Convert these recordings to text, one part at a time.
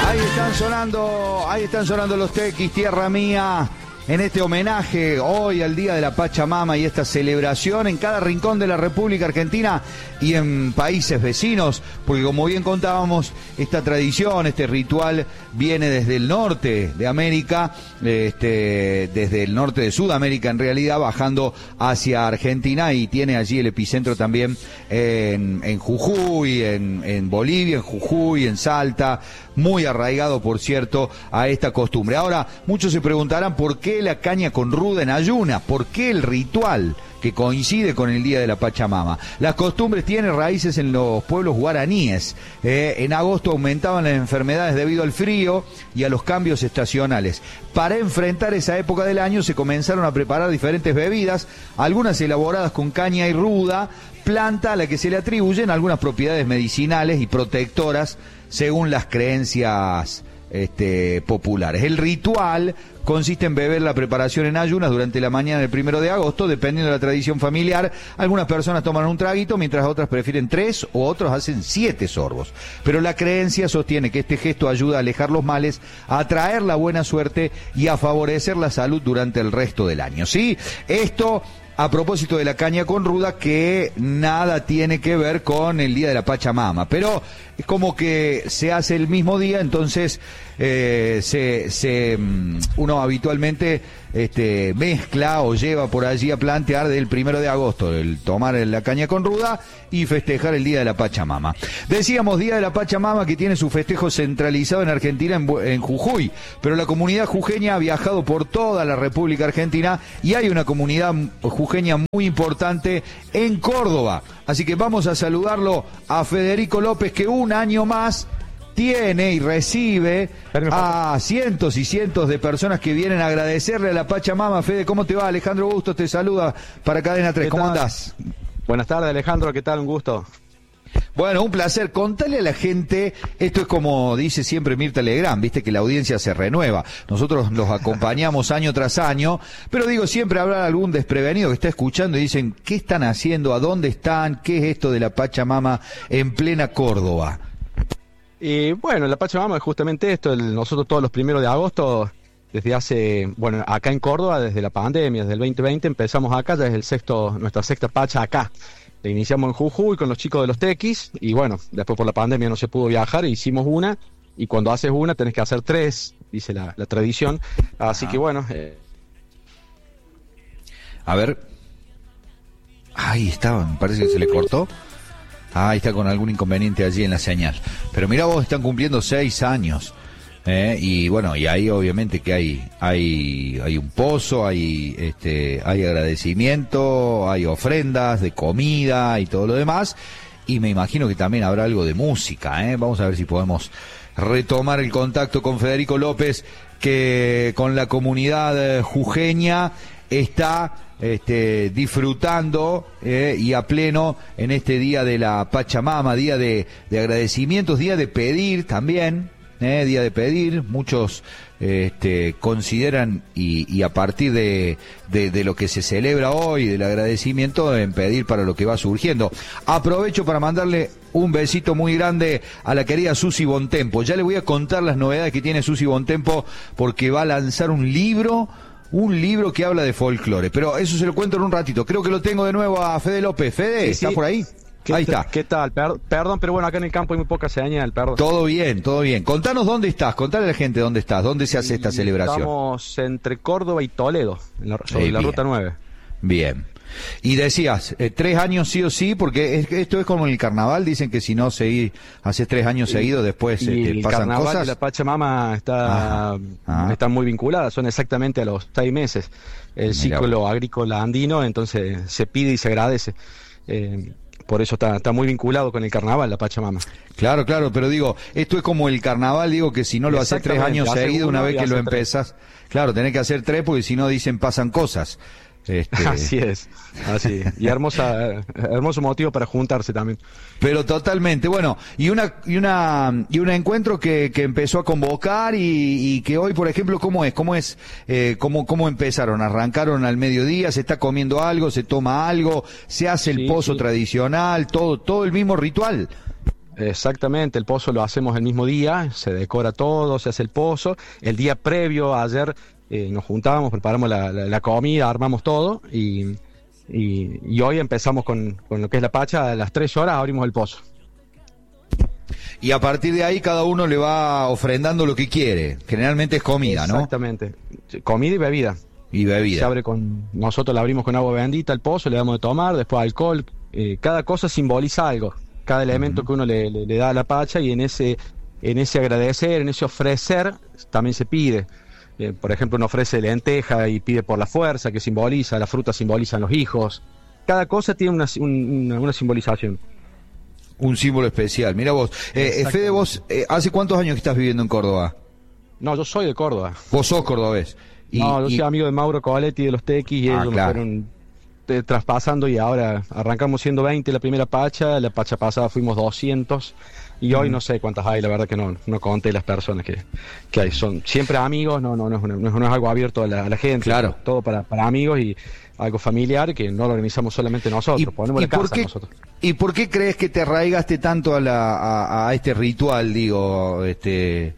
Ahí están sonando los Tequis, Tierra Mía, en este homenaje hoy al Día de la Pachamama y esta celebración en cada rincón de la República Argentina y en países vecinos, porque como bien contábamos, esta tradición, este ritual viene desde el norte de América, desde el norte de Sudamérica en realidad, bajando hacia Argentina, y tiene allí el epicentro también en Jujuy, en Bolivia, en Jujuy, en Salta, muy arraigado, por cierto, a esta costumbre. Ahora, muchos se preguntarán por qué la caña con ruda en ayunas, por qué el ritual que coincide con el Día de la Pachamama. Las costumbres tienen raíces en los pueblos guaraníes. En agosto aumentaban las enfermedades debido al frío y a los cambios estacionales. Para enfrentar esa época del año se comenzaron a preparar diferentes bebidas, algunas elaboradas con caña y ruda, planta a la que se le atribuyen algunas propiedades medicinales y protectoras según las creencias populares. El ritual consiste en beber la preparación en ayunas durante la mañana del 1 de agosto, dependiendo de la tradición familiar. Algunas personas toman un traguito, mientras otras prefieren 3 o otros hacen 7 sorbos. Pero la creencia sostiene que este gesto ayuda a alejar los males, a atraer la buena suerte y a favorecer la salud durante el resto del año. ¿Sí? Esto a propósito de la caña con ruda, que nada tiene que ver con el Día de la Pachamama, pero es como que se hace el mismo día, entonces uno habitualmente mezcla o lleva por allí a plantear del 1 de agosto, el tomar la caña con ruda y festejar el Día de la Pachamama. Decíamos Día de la Pachamama, que tiene su festejo centralizado en Argentina, en Jujuy, pero la comunidad jujeña ha viajado por toda la República Argentina y hay una comunidad jujeña muy importante en Córdoba. Así que vamos a saludarlo a Federico López, que un año más tiene y recibe a cientos y cientos de personas que vienen a agradecerle a la Pachamama. Fede, ¿cómo te va? Alejandro Bustos te saluda para Cadena 3. ¿Cómo andás? Buenas tardes, Alejandro, ¿qué tal? Un gusto. Bueno, un placer. Contale a la gente, esto es como dice siempre Mirta Legrand, viste que la audiencia se renueva. Nosotros los acompañamos año tras año, pero digo, siempre habrá algún desprevenido que está escuchando y dicen, ¿qué están haciendo? ¿A dónde están? ¿Qué es esto de la Pachamama en plena Córdoba? Y bueno, la Pachamama es justamente esto. Nosotros todos los 1 de agosto, desde hace, bueno, acá en Córdoba, desde la pandemia, desde el 2020, empezamos acá, ya es nuestra sexta Pacha acá. Le iniciamos en Jujuy con los chicos de los Tequis, y bueno, después por la pandemia no se pudo viajar, hicimos una, y cuando haces una tenés que hacer 3, dice la tradición, así que bueno. A ver. Ahí estaba, me parece que se le cortó. Ahí está, con algún inconveniente allí en la señal. Pero mirá vos, están cumpliendo 6 años. Y bueno, y ahí obviamente que hay un pozo, hay agradecimiento, hay ofrendas de comida y todo lo demás, y me imagino que también habrá algo de música, Vamos a ver si podemos retomar el contacto con Federico López, que con la comunidad jujeña está disfrutando y a pleno en este día de la Pachamama, día de agradecimientos, día de pedir también. Día de pedir, muchos consideran y a partir de lo que se celebra hoy, del agradecimiento, en pedir para lo que va surgiendo. Aprovecho para mandarle un besito muy grande a la querida Susi Bontempo. Ya le voy a contar las novedades que tiene Susi Bontempo, porque va a lanzar un libro que habla de folclore, pero eso se lo cuento en un ratito. Creo que lo tengo de nuevo a Fede López. Fede, ¿está por ahí? Ahí está. ¿Qué tal? Perdón, pero bueno, acá en el campo hay muy poca señal, perdón. Todo bien, todo bien. Contanos dónde estás, contale a la gente dónde estás, dónde se hace esta celebración. Estamos entre Córdoba y Toledo, sobre la ruta 9. Bien. Y decías, 3 años sí o sí, porque esto es como en el carnaval, dicen que si no haces 3 años seguidos, después el pasan carnaval cosas. Y la Pachamama están muy vinculadas, son exactamente a los 6 meses. El ciclo agrícola andino, entonces se pide y se agradece. Por eso está muy vinculado con el carnaval, la Pachamama. Claro, pero digo, esto es como el carnaval, digo, que si no lo haces 3 años seguidos, una vez que lo empezás, claro, tenés que hacer 3, porque si no dicen pasan cosas. Así es, así. Y hermoso motivo para juntarse también. Pero totalmente, bueno, y un encuentro que empezó a convocar y que hoy, por ejemplo, ¿cómo empezaron? ¿Arrancaron al mediodía? ¿Se está comiendo algo? ¿Se toma algo? ¿Se hace el pozo tradicional? Todo el mismo ritual. Exactamente, el pozo lo hacemos el mismo día, se decora todo, se hace el pozo. El día previo, ayer, nos juntábamos, preparamos la comida, armamos todo y hoy empezamos con lo que es la pacha. A las 3 horas abrimos el pozo. Y a partir de ahí cada uno le va ofrendando lo que quiere. Generalmente es comida, ¿no? Exactamente, comida y bebida. Y bebida. Se abre nosotros la abrimos con agua bendita, el pozo, le damos de tomar, después alcohol. Cada cosa simboliza algo, cada elemento que uno le da a la pacha, y en ese agradecer, en ese ofrecer, también se pide. Por ejemplo, uno ofrece lenteja y pide por la fuerza, que simboliza, la fruta simbolizan los hijos. Cada cosa tiene una simbolización. Un símbolo especial. Mira vos, Fede, vos, ¿hace cuántos años que estás viviendo en Córdoba? No, yo soy de Córdoba. Vos sos cordobés. Yo soy amigo de Mauro Coaletti de los Tequis, y ellos nos fueron traspasando, y ahora arrancamos siendo 20 la primera pacha, la pacha pasada fuimos 200, y hoy no sé cuántas hay, la verdad que no conté las personas que hay. Son siempre amigos, no es algo abierto a la gente. Claro. Todo para amigos y algo familiar, que no lo organizamos solamente nosotros, ponemos la casa nosotros. ¿Y por qué crees que te arraigaste tanto a este ritual, digo, de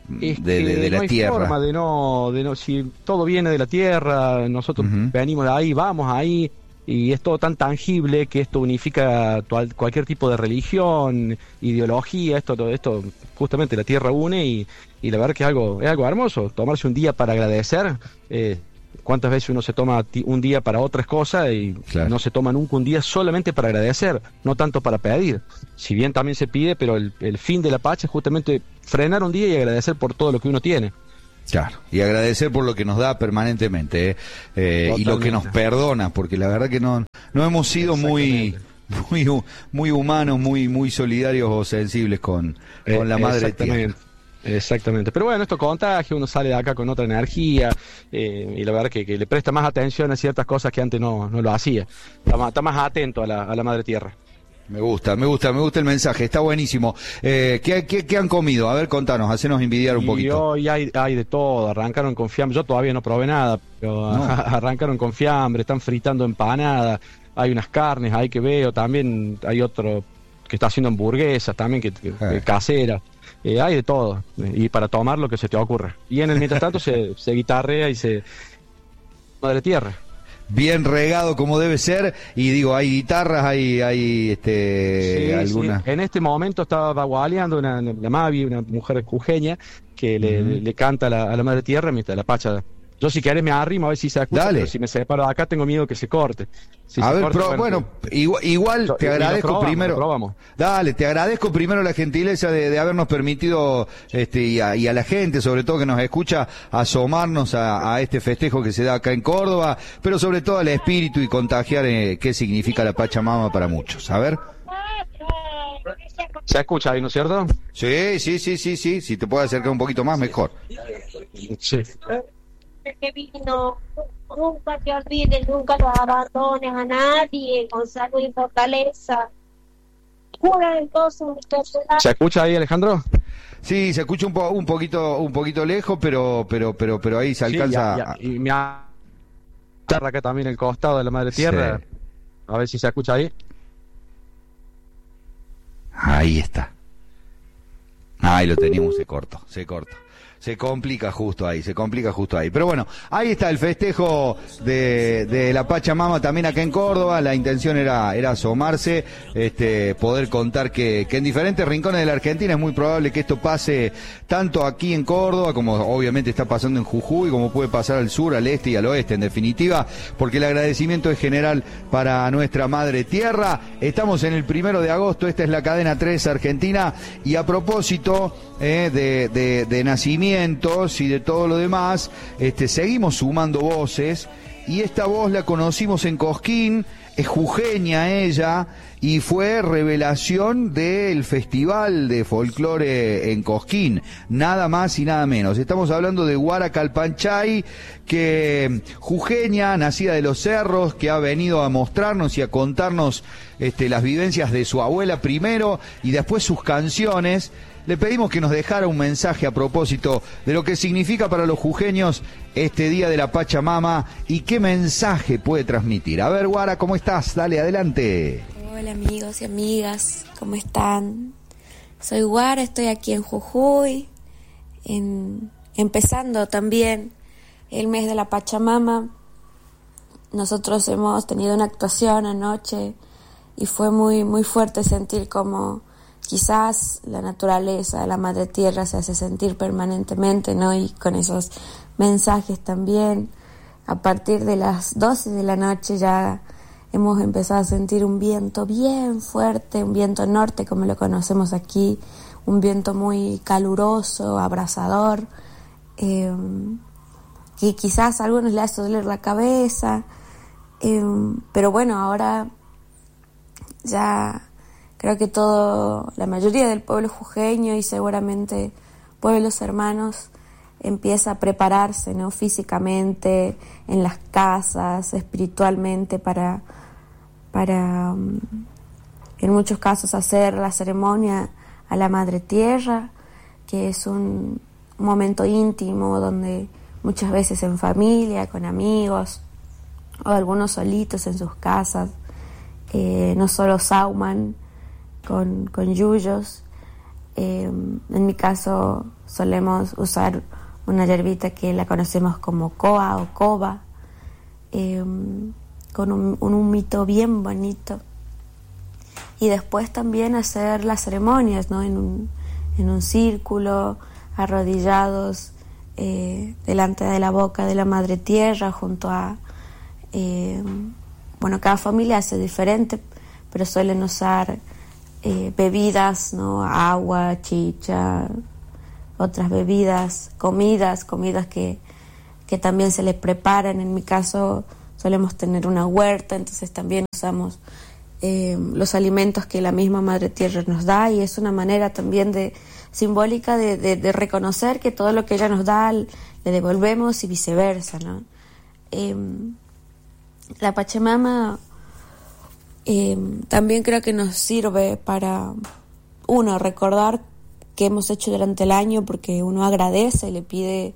la tierra? Forma de no, si todo viene de la tierra, nosotros venimos de ahí, vamos ahí, y es todo tan tangible que esto unifica cualquier tipo de religión, ideología. Esto justamente la tierra une, y la verdad que es algo hermoso, tomarse un día para agradecer. ¿Cuántas veces uno se toma un día para otras cosas y no se toma nunca un día solamente para agradecer, no tanto para pedir? Si bien también se pide, pero el fin de la pacha es justamente frenar un día y agradecer por todo lo que uno tiene. Claro, y agradecer por lo que nos da permanentemente, y lo que nos perdona, porque la verdad que no hemos sido muy humanos, muy solidarios o sensibles con la madre tierra. Exactamente, pero bueno, esto contagia, uno sale de acá con otra energía, y la verdad que le presta más atención a ciertas cosas que antes no lo hacía, está más atento a la madre tierra. Me gusta el mensaje, está buenísimo. ¿Qué han comido? A ver, contanos, hacenos envidiar un poquito. Hoy hay de todo, arrancaron con fiambre, yo todavía no probé nada, pero arrancaron con fiambre, están fritando empanadas, hay unas carnes ahí que veo, también hay otro que está haciendo hamburguesas también, que caseras. Hay de todo, y para tomar lo que se te ocurra. Y en el mientras tanto se guitarrea y se madre tierra. Bien regado como debe ser, y digo, hay guitarras, hay algunas. Sí. En este momento estaba bagualeando la Mavi, una mujer jujeña, que le canta a la madre tierra mientras la pacha. Yo, si querés, me arrimo a ver si se escucha. Dale. Pero si me separo de acá tengo miedo que se corte. Igual te agradezco primero. Dale, te agradezco primero la gentileza de habernos permitido, y a la gente, sobre todo que nos escucha, asomarnos a este festejo que se da acá en Córdoba, pero sobre todo al espíritu, y contagiar qué significa la Pachamama para muchos. A ver. ¿Se escucha ahí, no es cierto? Sí. Si te puedes acercar un poquito más, mejor. Sí. Que vino, nunca te olvides, nunca los abandones a nadie, con salud y fortaleza. Cura el gozo de tu ciudad. ¿Se escucha ahí, Alejandro? Sí, se escucha un poquito lejos, pero ahí se alcanza. Y me agarra acá también el costado de la madre tierra. Sí. A ver si se escucha ahí. Ahí está. Ahí lo teníamos, se cortó. Se complica justo ahí. Pero bueno, ahí está el festejo de la Pachamama también acá en Córdoba. La intención era asomarse, poder contar que en diferentes rincones de la Argentina es muy probable que esto pase tanto aquí en Córdoba, como obviamente está pasando en Jujuy, como puede pasar al sur, al este y al oeste, en definitiva, porque el agradecimiento es general para nuestra madre tierra. Estamos en el 1 de agosto, esta es la cadena 3 Argentina, y a propósito de nacimientos y de todo lo demás, seguimos sumando voces, y esta voz la conocimos en Cosquín, es jujeña ella, y fue revelación del Festival de Folclore en Cosquín, nada más y nada menos. Estamos hablando de Guara Calpanchay, que jujeña, nacida de los cerros, que ha venido a mostrarnos y a contarnos las vivencias de su abuela primero, y después sus canciones. Le pedimos que nos dejara un mensaje a propósito de lo que significa para los jujeños este día de la Pachamama y qué mensaje puede transmitir. A ver, Guara, ¿cómo estás? Dale, adelante. Hola amigos y amigas, ¿cómo están? Soy Guara, estoy aquí en Jujuy, empezando también el mes de la Pachamama. Nosotros hemos tenido una actuación anoche y fue muy, muy fuerte sentir como quizás la naturaleza, la madre tierra se hace sentir permanentemente, ¿no? Y con esos mensajes también. A partir de las 12 de la noche ya hemos empezado a sentir un viento bien fuerte, un viento norte como lo conocemos aquí, un viento muy caluroso, abrasador, que quizás a algunos les hace doler la cabeza, pero bueno, ahora ya creo que la mayoría del pueblo jujeño y seguramente pueblos hermanos empieza a prepararse, ¿no? Físicamente, en las casas, espiritualmente, para en muchos casos hacer la ceremonia a la Madre Tierra, que es un momento íntimo donde muchas veces en familia, con amigos o algunos solitos en sus casas, no solo sauman con yuyos. En mi caso solemos usar una hierbita que la conocemos como coa o coba, con un humito bien bonito. Y después también hacer las ceremonias, ¿no? En un círculo, arrodillados delante de la boca de la Madre Tierra, junto a... cada familia hace diferente, pero suelen usar bebidas, ¿no? Agua, chicha, otras bebidas, comidas que también se les preparan. En mi caso solemos tener una huerta, entonces también usamos los alimentos que la misma Madre Tierra nos da, y es una manera también simbólica de reconocer que todo lo que ella nos da le devolvemos y viceversa, ¿no? La Pachamama también creo que nos sirve para, uno, recordar qué hemos hecho durante el año, porque uno agradece, le pide,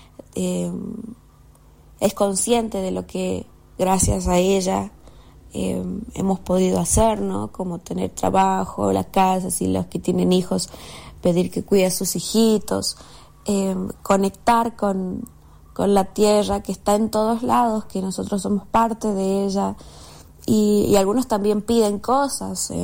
es consciente de lo que gracias a ella hemos podido hacer, ¿no? Como tener trabajo, la casa, si los que tienen hijos, pedir que cuide a sus hijitos, conectar con la tierra que está en todos lados, que nosotros somos parte de ella, y algunos también piden cosas,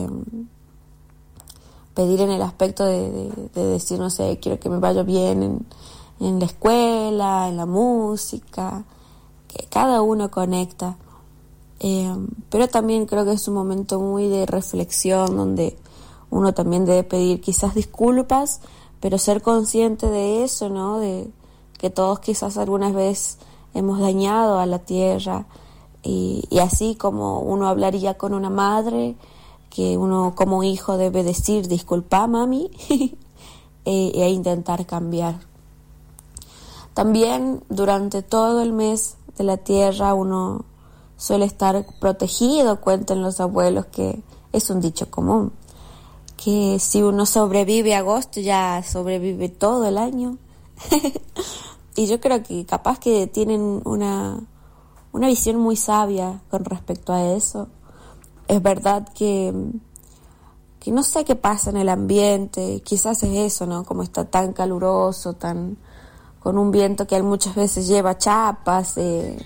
pedir en el aspecto de decir, no sé, quiero que me vaya bien en la escuela, en la música, que cada uno conecta. Pero también creo que es un momento muy de reflexión, donde uno también debe pedir quizás disculpas, pero ser consciente de eso, ¿no? De que todos quizás algunas veces hemos dañado a la tierra, y así como uno hablaría con una madre, que uno como hijo debe decir, disculpa mami, e intentar cambiar. También durante todo el mes de la tierra uno suele estar protegido. Cuentan los abuelos que es un dicho común, que si uno sobrevive a agosto ya sobrevive todo el año. Y yo creo que capaz que tienen una visión muy sabia con respecto a eso. Es verdad que no sé qué pasa en el ambiente, quizás es eso, ¿no? Como está tan caluroso, con un viento que muchas veces lleva chapas, te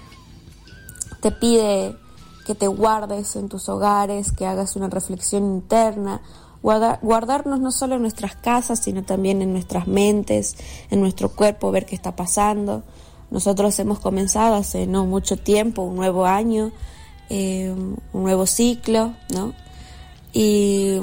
pide que te guardes en tus hogares, que hagas una reflexión interna, guardarnos no solo en nuestras casas, sino también en nuestras mentes, en nuestro cuerpo, ver qué está pasando. Nosotros hemos comenzado hace no mucho tiempo un nuevo año, un nuevo ciclo, ¿no? Y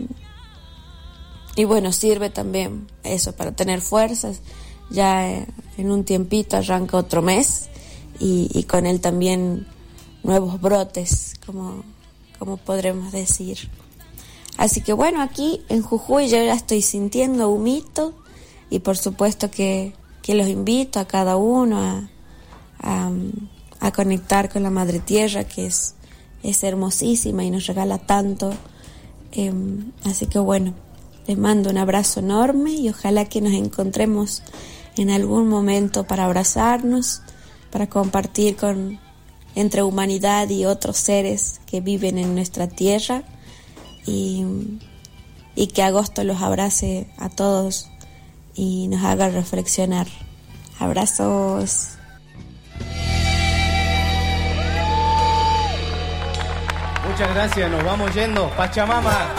bueno, sirve también eso para tener fuerzas. Ya en un tiempito arranca otro mes y con él también nuevos brotes, como podremos decir. Así que bueno, aquí en Jujuy yo ya estoy sintiendo humito, y por supuesto que los invito a cada uno a conectar con la Madre Tierra, que es hermosísima y nos regala tanto. Así que bueno, les mando un abrazo enorme y ojalá que nos encontremos en algún momento para abrazarnos, para compartir entre humanidad y otros seres que viven en nuestra tierra, y y que agosto los abrace a todos y nos haga reflexionar. Abrazos. Muchas gracias, nos vamos yendo. Pachamama.